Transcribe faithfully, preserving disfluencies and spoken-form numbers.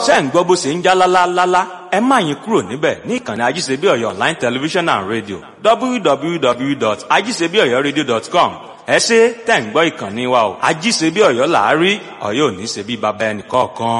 ṣé ń gbọ́ bó ṣe ń já lálálálá ẹ má yín kúrò níbẹ̀ ní ìkànnì ajíṣebíọ̀yọ̀ online television and radio w w w dot ajíṣebíọ̀yọ̀radio dot com ẹ ṣé tẹ̀ ń gbọ́ ìkànnì wa o ajíṣebíọ̀yọ̀ làárí Ọ̀yọ́ ò ní ṣe bí baba ẹnì kọ̀ọ̀kan.